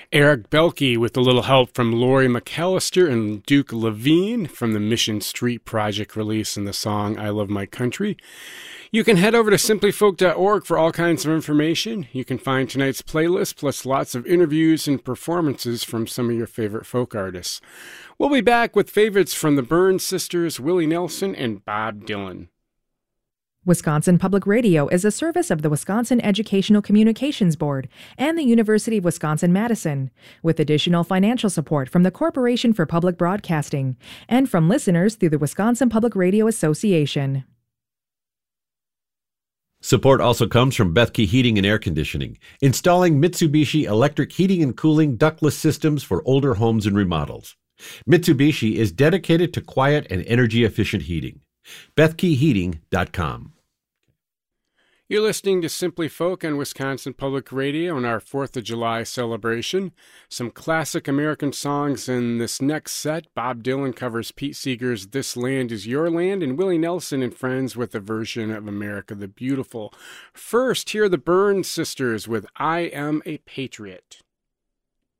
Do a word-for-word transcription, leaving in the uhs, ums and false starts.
Eric Belke with a little help from Laurie McAllister and Duke Levine from the Mission Street Project release in the song I Love My Country. You can head over to simply folk dot org for all kinds of information. You can find tonight's playlist plus lots of interviews and performances from some of your favorite folk artists. We'll be back with favorites from the Burns sisters, Willie Nelson and Bob Dylan. Wisconsin Public Radio is a service of the Wisconsin Educational Communications Board and the University of Wisconsin-Madison, with additional financial support from the Corporation for Public Broadcasting and from listeners through the Wisconsin Public Radio Association. Support also comes from Bethke Heating and Air Conditioning, installing Mitsubishi electric heating and cooling ductless systems for older homes and remodels. Mitsubishi is dedicated to quiet and energy-efficient heating. Bethke Heating dot com. You're listening to Simply Folk on Wisconsin Public Radio on our fourth of July celebration. Some classic American songs in this next set. Bob Dylan covers Pete Seeger's This Land Is Your Land, and Willie Nelson and Friends with a version of America the Beautiful. First, hear the Burns sisters with I Am a Patriot.